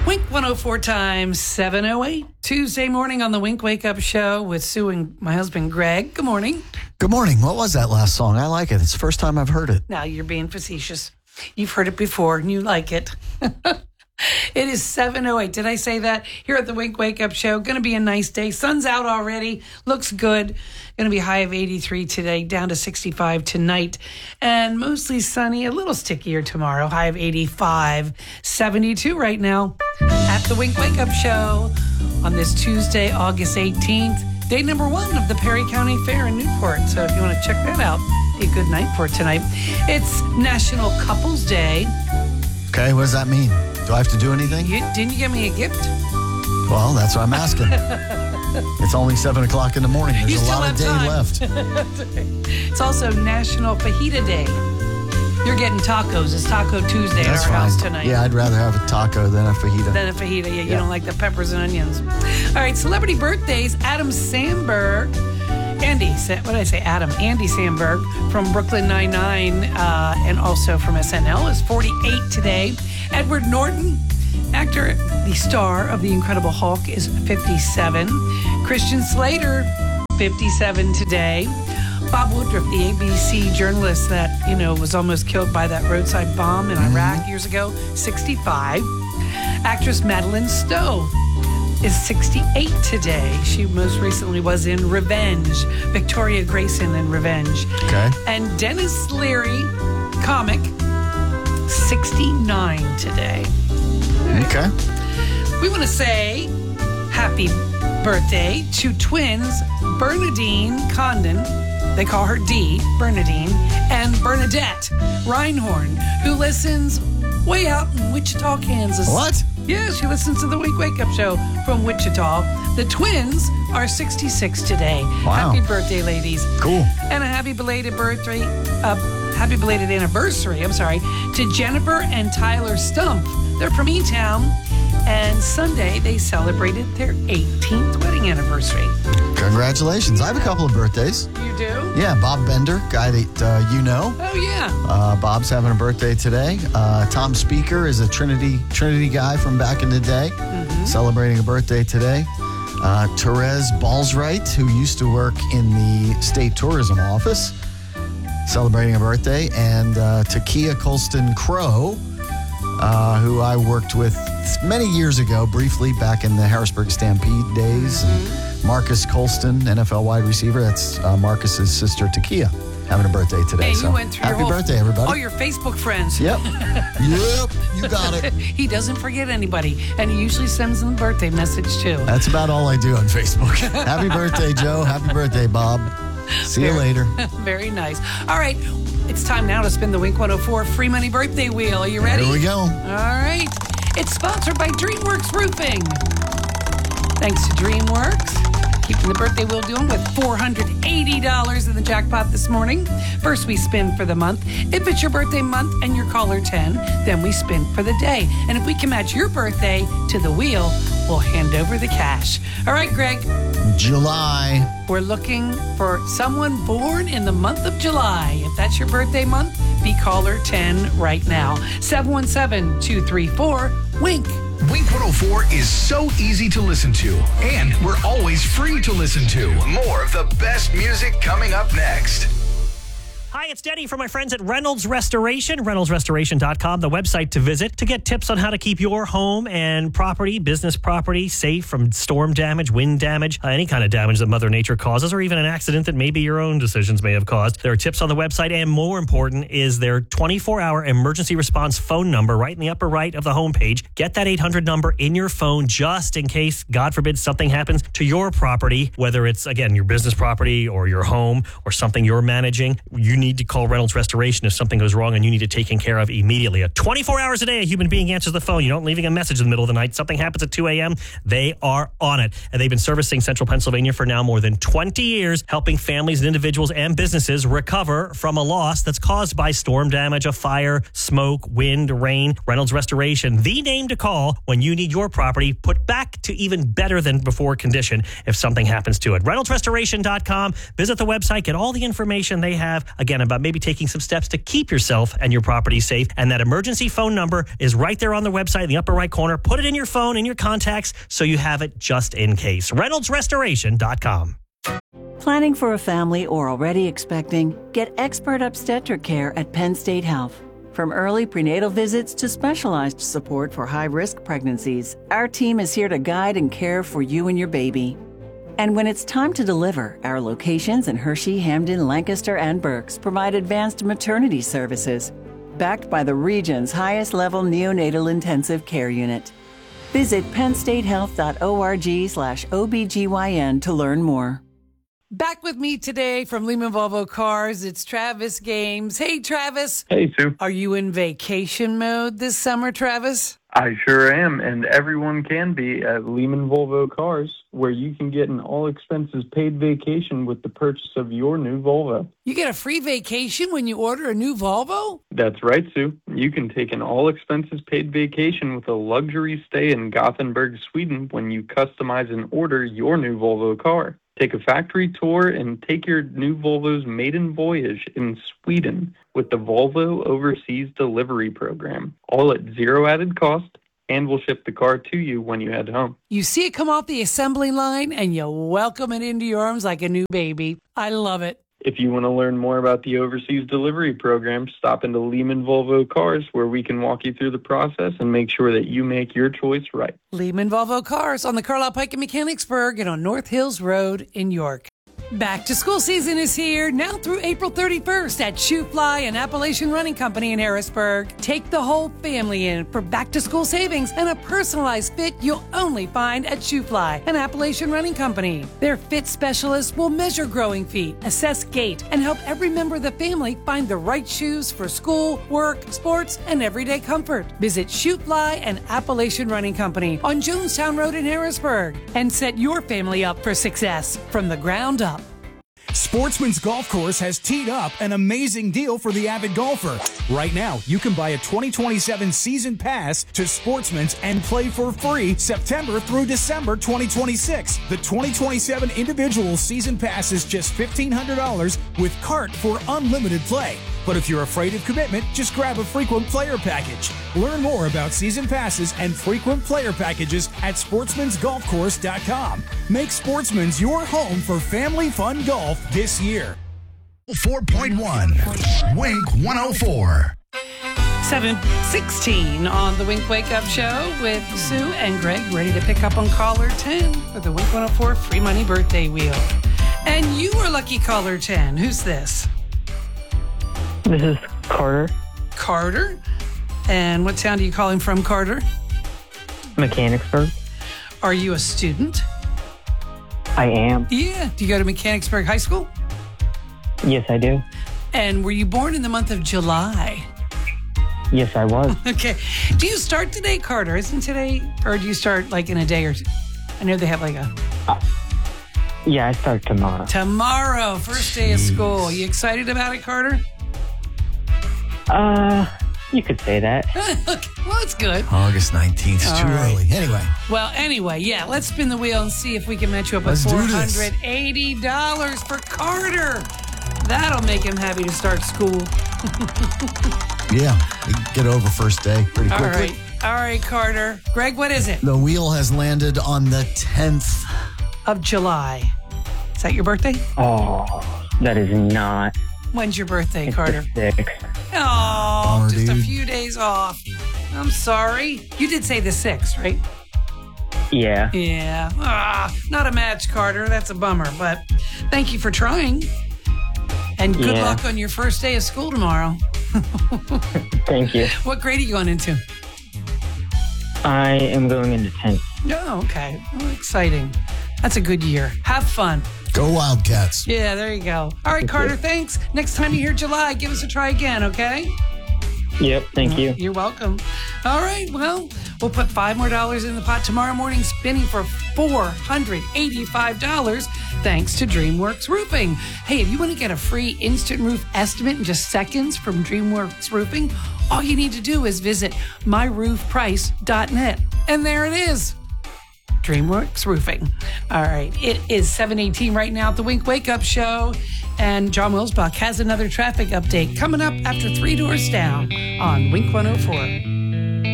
Wink 104 times 708. Tuesday morning on the Wink Wake Up Show with Sue and my husband Greg. Good morning. Good morning. What was that last song? I like it. It's the first time I've heard it. Now you're being facetious. You've heard it before and you like it. It is 7:08. Did I say that? Here at the Wink Wake Up Show. Going to be a nice day. Sun's out already. Looks good. Going to be high of 83 today, down to 65 tonight. And mostly sunny, a little stickier tomorrow. High of 85, 72 right now at the Wink Wake Up Show on this Tuesday, August 18th. Day number 1 of the Perry County Fair in Newport. So if you want to check that out, be a good night for it tonight. It's National Couples Day. Okay, what does that mean? Do I have to do anything? Didn't you give me a gift? Well, that's what I'm asking. It's only 7 o'clock in the morning. There's a lot of day left. It's also National Fajita Day. You're getting tacos. It's Taco Tuesday That's at our fine. house tonight. Yeah, I'd rather have a taco than a fajita. Yeah, you don't like the peppers and onions. All right, celebrity birthdays. Adam Sandberg. Andy Samberg from Brooklyn Nine-Nine and also from SNL is 48 today. Edward Norton, actor, the star of The Incredible Hulk, is 57. Christian Slater, 57 today. Bob Woodruff, the ABC journalist that, was almost killed by that roadside bomb in Iraq years ago, 65. Actress Madeline Stowe is 68 today. She most recently was in Revenge. Victoria Grayson in Revenge. Okay. And Dennis Leary, comic, 69 today. Okay. We want to say happy birthday to twins Bernadine Condon. They call her D, Bernadine, and Bernadette Reinhorn, who listens way out in Wichita, Kansas. What? Yeah, she listens to the Wink Wake Up Show from Wichita. The twins are 66 today. Wow. Happy birthday, ladies. Cool. And a happy belated anniversary, to Jennifer and Tyler Stump. They're from E-Town, and Sunday they celebrated their 18th wedding anniversary. Congratulations. I have a couple of birthdays. You do? Yeah, Bob Bender, guy that you know. Oh, yeah. Bob's having a birthday today. Tom Speaker is a Trinity guy from back in the day, celebrating a birthday today. Therese Balsright, who used to work in the State Tourism Office, celebrating a birthday. And Takia Colston Crow, who I worked with many years ago, briefly back in the Harrisburg Stampede days. Marcus Colston, NFL wide receiver. That's Marcus's sister, Takia, having a birthday today. Hey, you went through happy birthday, everybody. All your Facebook friends. Yep. Yep, you got it. He doesn't forget anybody, and he usually sends them a birthday message, too. That's about all I do on Facebook. Happy birthday, Joe. Happy birthday, Bob. See you later. Very nice. All right, it's time now to spin the Wink 104 free money birthday wheel. Are you ready? Here we go. All right. It's sponsored by DreamWorks Roofing. Thanks to DreamWorks. Keeping the birthday wheel doing with $480 in the jackpot this morning. First, we spin for the month. If it's your birthday month and you're caller 10, then we spin for the day. And if we can match your birthday to the wheel, we'll hand over the cash. All right, Greg. July. We're looking for someone born in the month of July. If that's your birthday month, be caller 10 right now. 717-234-WINK. Wink 104 is so easy to listen to, and we're always free to listen to. More of the best music coming up next. Hi, it's Denny from my friends at Reynolds Restoration, reynoldsrestoration.com, the website to visit to get tips on how to keep your home and property, business property, safe from storm damage, wind damage, any kind of damage that Mother Nature causes, or even an accident that maybe your own decisions may have caused. There are tips on the website, and more important is their 24-hour emergency response phone number right in the upper right of the homepage. Get that 800 number in your phone just in case, God forbid, something happens to your property, whether it's, again, your business property or your home or something you're managing. You need to call Reynolds Restoration if something goes wrong and you need it taken care of immediately. 24 hours a day, a human being answers the phone. You don't leaving a message in the middle of the night. Something happens at 2 a.m., they are on it. And they've been servicing Central Pennsylvania for now more than 20 years, helping families and individuals and businesses recover from a loss that's caused by storm damage, a fire, smoke, wind, rain. Reynolds Restoration, the name to call when you need your property put back to even better than before condition if something happens to it. ReynoldsRestoration.com. Visit the website, get all the information they have, again, about about maybe taking some steps to keep yourself and your property safe. And that emergency phone number is right there on the website in the upper right corner. Put it in your phone, in your contacts, so you have it just in case. ReynoldsRestoration.com. Planning for a family or already expecting? Get expert obstetric care at Penn State Health. From early prenatal visits to specialized support for high-risk pregnancies, our team is here to guide and care for you and your baby. And when it's time to deliver, our locations in Hershey, Hamden, Lancaster, and Berks provide advanced maternity services, backed by the region's highest-level neonatal intensive care unit. Visit pennstatehealth.org/OBGYN to learn more. Back with me today from Lehman Volvo Cars, it's Travis Games. Hey, Travis. Hey, Sue. Are you in vacation mode this summer, Travis? I sure am, and everyone can be at Lehman Volvo Cars, where you can get an all-expenses-paid vacation with the purchase of your new Volvo. You get a free vacation when you order a new Volvo? That's right, Sue. You can take an all-expenses-paid vacation with a luxury stay in Gothenburg, Sweden when you customize and order your new Volvo car. Take a factory tour and take your new Volvo's maiden voyage in Sweden with the Volvo Overseas Delivery Program, all at zero added cost, and we'll ship the car to you when you head home. You see it come off the assembly line and you welcome it into your arms like a new baby. I love it. If you want to learn more about the Overseas Delivery Program, stop into Lehman Volvo Cars, where we can walk you through the process and make sure that you make your choice right. Lehman Volvo Cars on the Carlisle Pike in Mechanicsburg and on North Hills Road in York. Back to school season is here, now through April 31st at Shoe Fly and Appalachian Running Company in Harrisburg. Take the whole family in for back to school savings and a personalized fit you'll only find at Shoe Fly and Appalachian Running Company. Their fit specialists will measure growing feet, assess gait, and help every member of the family find the right shoes for school, work, sports, and everyday comfort. Visit Shoe Fly and Appalachian Running Company on Jonestown Road in Harrisburg and set your family up for success from the ground up. Sportsman's Golf Course has teed up an amazing deal for the avid golfer. Right now, you can buy a 2027 season pass to Sportsman's and play for free September through December 2026. The 2027 individual season pass is just $1,500 with cart for unlimited play. But if you're afraid of commitment, just grab a frequent player package. Learn more about season passes and frequent player packages at sportsmansgolfcourse.com. Make Sportsman's your home for family fun golf this year. 4.1 Wink 104. 7:16 on the Wink Wake Up Show with Sue and Greg, ready to pick up on caller 10 for the Wink 104 Free Money Birthday Wheel. And you are lucky caller 10. Who's this? This is Carter. Carter? And what town are you calling from, Carter? Mechanicsburg. Are you a student? I am. Yeah. Do you go to Mechanicsburg High School? Yes, I do. And were you born in the month of July? Yes, I was. Okay. Do you start today, Carter? Isn't today? Or do you start like in a day or two? I know they have like a... Yeah, I start tomorrow. Tomorrow, first day of school. You excited about it, Carter? You could say that. Okay, well, it's good. August 19th. It's too right. early. Anyway, yeah, let's spin the wheel and see if we can match you up with Let's do this. $480 for Carter. That'll make him happy to start school. Yeah, you can get over first day pretty quickly. All right, Carter. Greg, what is it? The wheel has landed on the 10th. Of July. Is that your birthday? Oh, that is not. When's your birthday, It's Carter? the 6th. Oh, Bummer, just a dude. few days off. I'm sorry. You did say the 6th, right? Yeah. Yeah. Not a match, Carter. That's a bummer, but thank you for trying. And good Yeah. luck on your first day of school tomorrow. Thank you. What grade are you going into? I am going into 10th. Oh, okay. Well, exciting. That's a good year. Have fun. Go Wildcats. Yeah, there you go. All right, Carter, thanks. Next time you hear July, give us a try again, okay? Yep, thank you. You're welcome. All right, well, we'll put $5 more in the pot tomorrow morning, spinning for $485, thanks to DreamWorks Roofing. Hey, if you want to get a free instant roof estimate in just seconds from DreamWorks Roofing, all you need to do is visit myroofprice.net. And there it is. DreamWorks Roofing. All right. It is 7:18 right now at the Wink Wake Up Show. And John Wilsbach has another traffic update coming up after 3 Doors Down on Wink 104.